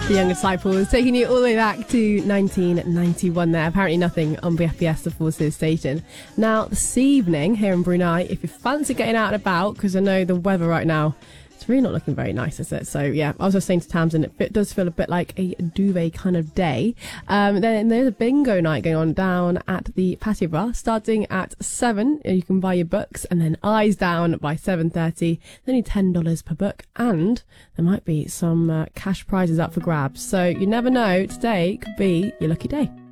The Young Disciples, taking you all the way back to 1991 there. Apparently nothing on BFBS, the Forces station. Now, this evening here in Brunei, if you fancy getting out and about, because I know the weather right now, it's really not looking very nice, is it? So, yeah, I was just saying to Tamsin, it does feel a bit like a duvet kind of day. Then there's a bingo night going on down at the Patio Bar, starting at 7. You can buy your books, and then eyes down by 7:30. Only $10 per book, and there might be some cash prizes up for grabs. So you never know, today could be your lucky day.